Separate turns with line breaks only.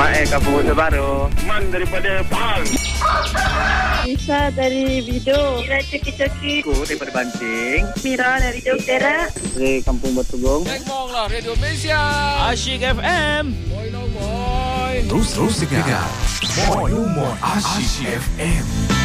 Mae Kampung Baru. Man daripada Pahang.
Isa dari Bido. Mira Coki-Coki.
Aku daripada Banting.
Mira dari Jog Tera.
Dari Kampung Batugong.
Tengok lah Radio Malaysia.
Asyik FM.
Boy no boy.
Terus dengar Boy Asyik FM.